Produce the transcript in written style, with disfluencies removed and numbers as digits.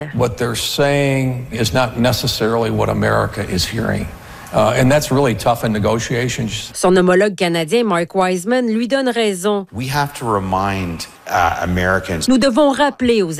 What they're saying is not necessarily what America is hearing. And that's really tough in negotiations. Son homologue canadien, Mark Wiseman, lui donne raison. We have to remind Americans. Nous devons rappeler aux